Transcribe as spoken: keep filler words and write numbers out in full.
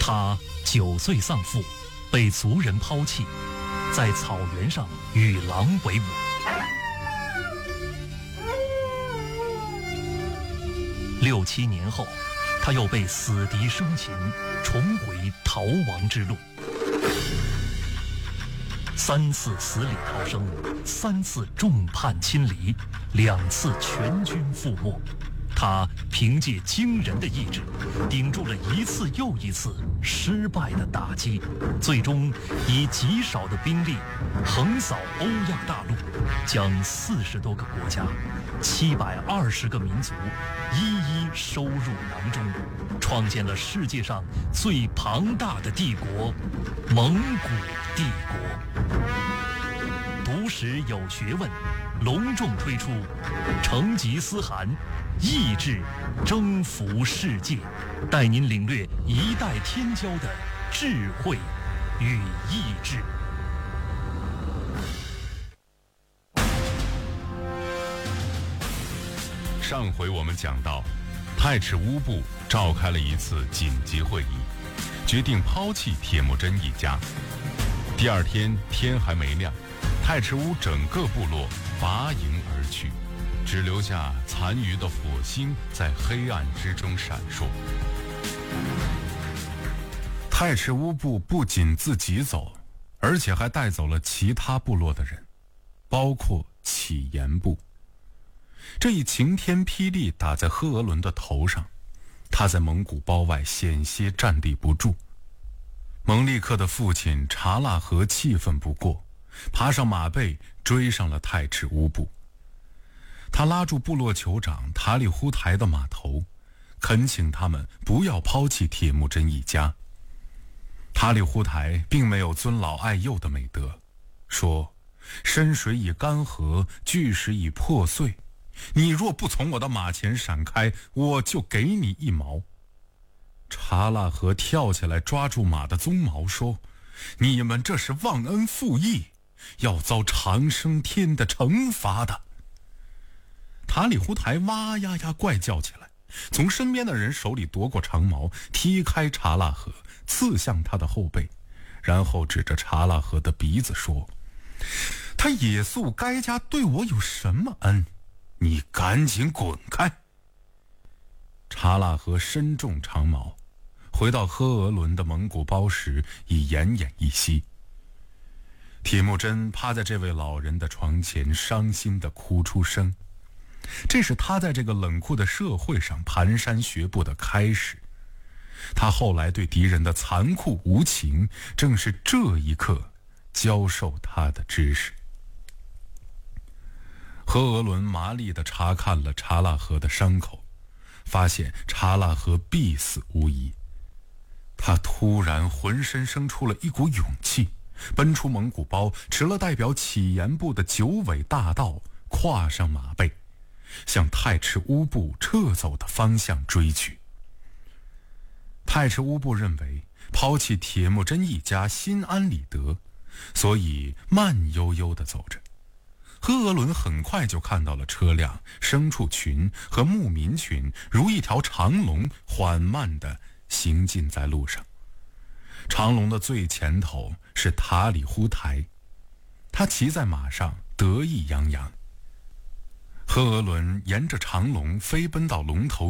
他九岁丧父，被族人抛弃，在草原上与狼为伍。六七年后，他又被死敌生擒，重回逃亡之路。三次死里逃生，三次众叛亲离，两次全军覆没。他凭借惊人的意志，顶住了一次又一次失败的打击，最终以极少的兵力横扫欧亚大陆，将四十多个国家、七百二十个民族一一收入囊中，创建了世界上最庞大的帝国——蒙古帝国。读史有学问，隆重推出成吉思汗意志征服世界，带您领略一代天骄的智慧与意志。 上回我们讲到，太赤乌部召开了一次紧急会议，决定抛弃铁木真一家。第二天天还没亮，太赤乌整个部落拔营而去，只留下残余的火星在黑暗之中闪烁。太赤乌部不仅自己走，而且还带走了其他部落的人，包括乞颜部。这一晴天霹雳打在赫额伦的头上，他在蒙古包外险些站立不住。蒙利克的父亲察剌合气愤不过，爬上马背追上了太赤乌部。他拉住部落酋长塔里忽台的马头，恳请他们不要抛弃铁木真一家。塔里忽台并没有尊老爱幼的美德，说：深水已干涸，巨石已破碎，你若不从我的马前闪开，我就给你一毛。察剌合跳起来抓住马的鬃毛说：你们这是忘恩负义，要遭长生天的惩罚的。塔里忽台哇呀呀怪叫起来，从身边的人手里夺过长矛，踢开察剌合，刺向他的后背，然后指着察剌合的鼻子说：他野宿该家对我有什么恩？你赶紧滚开！察剌合身中长矛，回到赫额伦的蒙古包时已奄奄一息。铁木真趴在这位老人的床前，伤心地哭出声。这是他在这个冷酷的社会上蹒跚学步的开始。他后来对敌人的残酷无情，正是这一刻教授他的知识。赫额伦麻利地查看了察剌合的伤口，发现察剌合必死无疑。他突然浑身生出了一股勇气，奔出蒙古包，持了代表乞颜部的九尾大道，跨上马背，向太赤乌部撤走的方向追去。太赤乌部认为抛弃铁木真一家心安理得，所以慢悠悠地走着。赫额伦很快就看到了车辆、牲畜群和牧民群如一条长龙缓慢地行进在路上。长龙的最前头是塔里忽台，他骑在马上得意洋洋。赫额伦沿着长龙飞奔到龙头